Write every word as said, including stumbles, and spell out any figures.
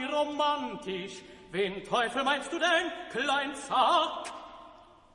romantisch. Wen Teufel meinst du denn, klein Zack?